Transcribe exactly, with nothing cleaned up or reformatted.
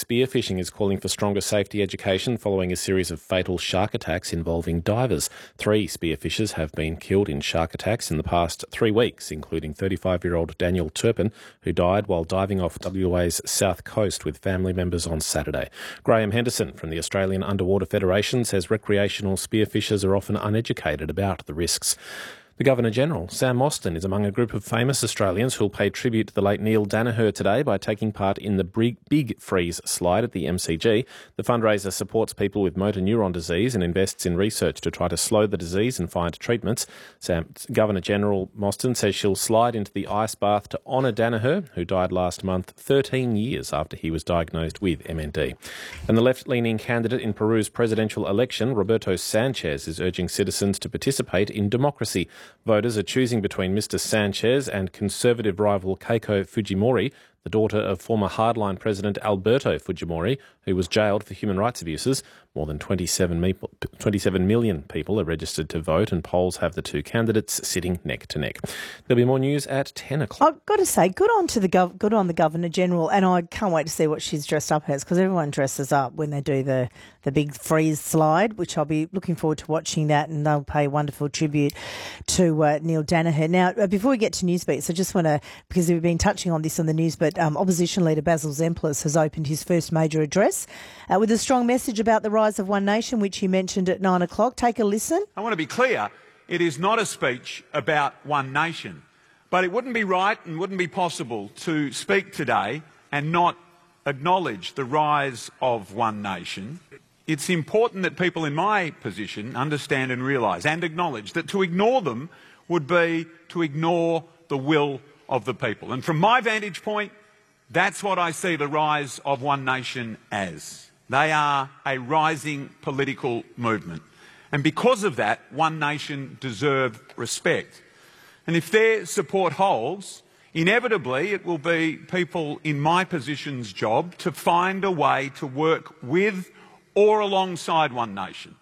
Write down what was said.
Spearfishing is calling for stronger safety education following a series of fatal shark attacks involving divers. Three spearfishers have been killed in shark attacks in the past three weeks, including thirty-five-year-old Daniel Turpin, who died while diving off W A's south coast with family members on Saturday. Graham Henderson from the Australian Underwater Federation says recreational spearfishers are often uneducated about the risks. The Governor-General, Sam Mostyn, is among a group of famous Australians who'll pay tribute to the late Neil Daniher today by taking part in the Big Freeze slide at the M C G. The fundraiser supports people with motor neuron disease and invests in research to try to slow the disease and find treatments. Sam, Governor-General Mostyn says she'll slide into the ice bath to honour Daniher, who died last month, thirteen years after he was diagnosed with M N D. And the left-leaning candidate in Peru's presidential election, Roberto Sanchez, is urging citizens to participate in democracy. Voters are choosing between Mister Sanchez and conservative rival Keiko Fujimori, the daughter of former hardline President Alberto Fujimori, who was jailed for human rights abuses. More than twenty-seven million people are registered to vote, and polls have the two candidates sitting neck to neck. There'll be more news at ten o'clock. I've got to say, good on to the gov- good on the Governor-General, and I can't wait to see what she's dressed up as, because everyone dresses up when they do the, the big freeze slide, which I'll be looking forward to watching that, and they'll pay wonderful tribute to uh, Neil Daniher. Now, uh, before we get to Newsbeats, I just want to, because we've been touching on this on the news, but um, Opposition Leader Basil Zemplis has opened his first major address uh, with a strong message about the rise of One Nation, which he mentioned at nine o'clock. Take a listen. I want to be clear, it is not a speech about One Nation, but it wouldn't be right and wouldn't be possible to speak today and not acknowledge the rise of One Nation. It's important that people in my position understand and realise and acknowledge that to ignore them would be to ignore the will of the people. And from my vantage point, that's what I see the rise of One Nation as. They are a rising political movement. And because of that, One Nation deserve respect. And if their support holds, inevitably it will be people in my position's job to find a way to work with or alongside One Nation.